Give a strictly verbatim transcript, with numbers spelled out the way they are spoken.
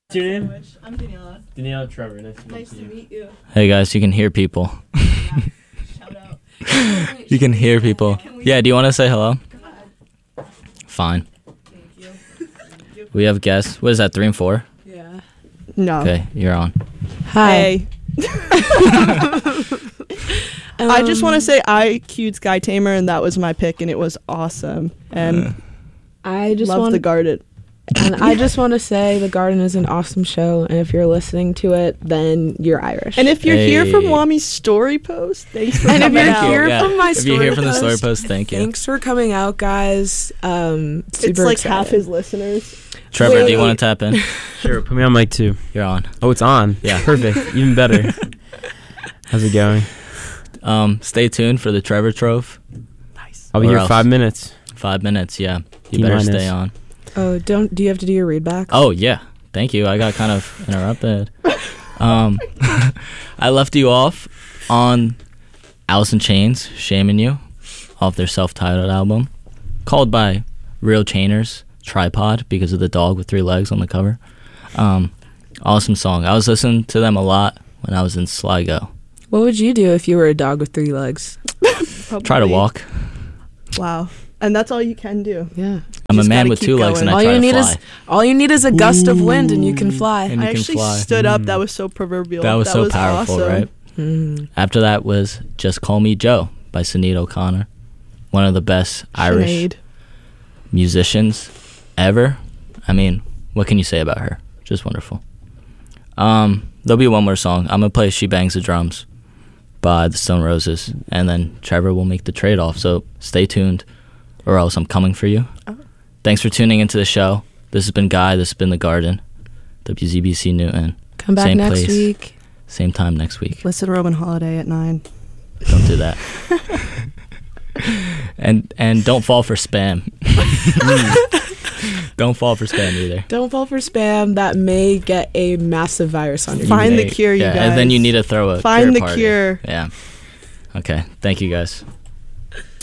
What's your name? I'm Daniela. Daniela Trevor. Nice to meet Nice you. to meet you. Hey guys, you can hear people. Yeah. Shout out. You can hear people. Can we- Yeah, do you want to say hello? Go ahead. Fine. Thank you. Thank you. We have guests. What is that, three and four? Yeah. No. Okay, you're on. Hey. Um, I just want to say I cued Sky Tamer, and that was my pick, and it was awesome. And I just love want the garden. and I just want to say The Garden is an awesome show, and if you're listening to it, then you're Irish. And if you're here from Hey. Wami's story post, thanks for And if coming you're out. here Yeah. from my If you're story here from the story post, post, thank you. thanks for coming out, guys. Um, super It's like excited. half his listeners. Trevor, do you Wait. want to tap in? Sure, put me on mic two. You're on. Oh, it's on. Yeah. Perfect. Even better. How's it going? Um, stay tuned for the Trevor Trove. I'll be Or here else. five minutes. Five minutes, yeah. You T better minus. stay on. Oh, don't do you have to do your read back? Oh, yeah. Thank you. I got kind of interrupted. Um, I left you off on Alice in Chains, Shaming You, off their self-titled album, called by Real Chainers Tripod because of the dog with three legs on the cover. Um, awesome song. I was listening to them a lot when I was in Sligo. What would you do if you were a dog with three legs? Try to Probably. walk. Wow. And that's all you can do. Yeah. I'm a just man gotta with keep two legs and going. I All try you to need fly. is all you need is a gust of wind, and you can fly. And I you can actually fly. stood up. Mm. That was so proverbial. That was so was powerful, awesome. right? Mm. After that was Just Call Me Joe by Sinead O'Connor, one of the best Irish Sinead. musicians ever. I mean, what can you say about her? Just wonderful. Um, there'll be one more song. I'm gonna play "She Bangs the Drums" by the Stone Roses, and then Trevor will make the trade-off. So stay tuned, or else I'm coming for you. Oh. Thanks for tuning into the show. This has been Guy. This has been The Garden. W Z B C Newton. Come back Same next place. week. Same time next week. Listen to Roman Holiday at nine. Don't do that. and and don't fall for spam. Don't fall for spam either. Don't fall for spam. That may get a massive virus on your Find the May- cure, you yeah, guys. and then you need to throw a Find cure the party. cure. Yeah. Okay. Thank you guys.